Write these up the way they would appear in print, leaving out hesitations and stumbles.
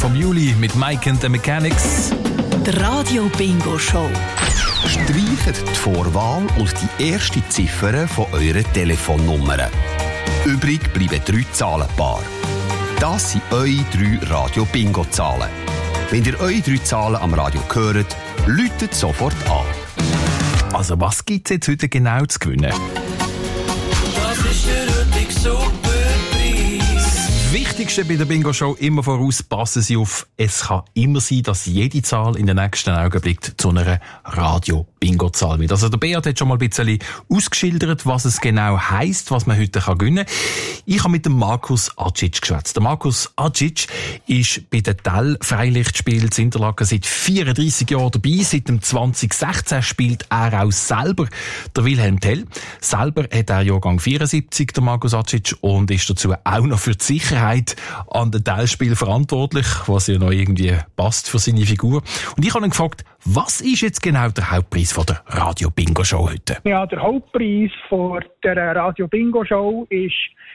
vom Juli mit Mike and the Mechanics. Die Radio Bingo Show. Streicht die Vorwahl und die erste Ziffer von eurer Telefonnummer. Übrig bleiben 3 Zahlenpaare. Das sind eure 3 Radio-Bingo-Zahlen. Wenn ihr eure 3 Zahlen am Radio hört, läutet sofort an. Also was gibt es jetzt heute genau zu gewinnen? Das ist der heutige Superpreis. Das Wichtigste bei der Bingo-Show immer voraus, passen Sie auf, es kann immer sein, dass jede Zahl in den nächsten Augenblick zu einer Radio-Bingo-Zahl wird. Also der Beat hat schon mal ein bisschen ausgeschildert, was es genau heisst, was man heute gewinnen kann. Ich habe mit dem Markus Acic geschwätzt. Der Markus Acic ist bei den Tell-Freilichtspielen in Interlaken seit 34 Jahren dabei. Seit dem 2016 spielt er auch selber der Wilhelm Tell. Selber hat er Jahrgang 74, der Markus Acic, und ist dazu auch noch für die Sicherheit an den Tell-Spielen verantwortlich, was ja noch irgendwie passt für seine Figur. Und ich habe ihn gefragt, was ist jetzt genau der Hauptpreis von der Radio-Bingo-Show heute? Ja, der Hauptpreis von der Radio-Bingo-Show ist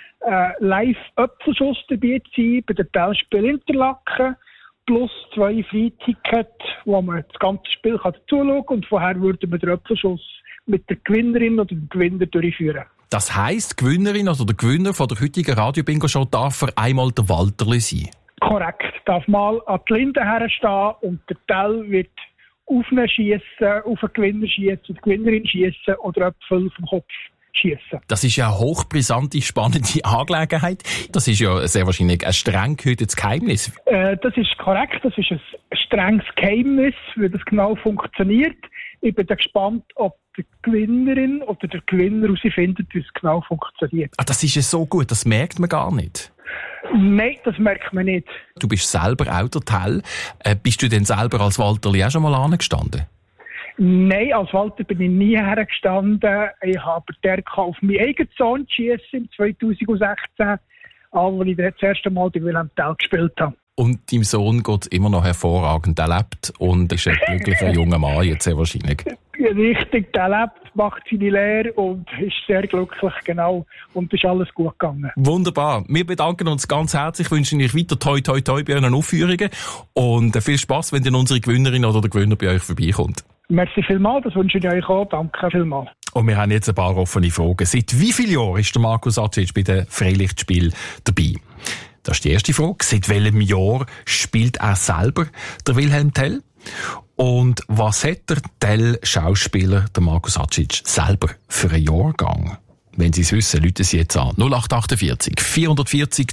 Live-Öpfelschuss dabei zu sein bei den Tell-Spielen Interlaken, plus 2 Freitickets, wo man das ganze Spiel dazuschauen kann, und vorher würden wir den Öpfelschuss mit der Gewinnerin oder dem Gewinner durchführen. Das heisst, die Gewinnerin oder der Gewinner von der heutigen Radio-Bingo-Show darf für einmal der Walterli sein? Korrekt. Darf mal an die Linde herstehen und der Tell wird auf einen schiessen, auf einen Gewinner schiessen, die Gewinnerin schiessen oder Äpfel vom Kopf schiessen. Das ist ja eine hochbrisante, spannende Angelegenheit. Das ist ja sehr wahrscheinlich ein streng gehütetes Geheimnis. Das ist korrekt. Das ist ein strenges Geheimnis, wie das genau funktioniert. Ich bin gespannt, ob die Gewinnerin oder der Gewinner herausfindet, wie es genau funktioniert. Ah, das ist ja so gut, das merkt man gar nicht. Nein, das merkt man nicht. Du bist selber auch der Tell. Bist du denn selber als Walterli auch schon mal angestanden? Nein, als Walter bin ich nie hergestanden. Ich habe der auf meinen eigenen Sohn geschissen im 2016, als ich das erste Mal die Wilhelm Tell gespielt habe. Und deinem Sohn geht es immer noch hervorragend. Er lebt und ist ein glücklicher junger Mann jetzt sehr wahrscheinlich. Richtig, der lebt, macht seine Lehre und ist sehr glücklich, genau. Und ist alles gut gegangen. Wunderbar. Wir bedanken uns ganz herzlich, wünschen euch weiter toi toi toi bei euren Aufführungen und viel Spass, wenn dann unsere Gewinnerin oder der Gewinner bei euch vorbeikommt. Merci vielmals, das wünsche ich euch auch. Danke vielmals. Und wir haben jetzt ein paar offene Fragen. Seit wie vielen Jahren ist der Markus Acic bei den Freilichtspielen dabei? Das ist die erste Frage. Seit welchem Jahr spielt er selber, der Wilhelm Tell? Und was hat der Tell-Schauspieler, der Markus Acic, selber für einen Jahrgang? Wenn Sie es wissen, rufen Sie jetzt an 0848 440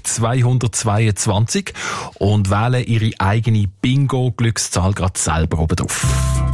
222 und wählen Ihre eigene Bingo-Glückszahl gerade selber oben drauf.